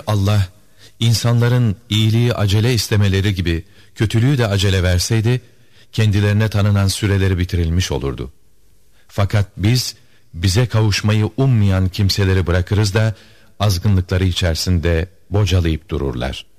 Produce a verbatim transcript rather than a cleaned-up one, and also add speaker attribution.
Speaker 1: Allah insanların iyiliği acele istemeleri gibi kötülüğü de acele verseydi, kendilerine tanınan süreleri bitirilmiş olurdu. Fakat biz bize kavuşmayı ummayan kimseleri bırakırız da azgınlıkları içerisinde bocalayıp dururlar.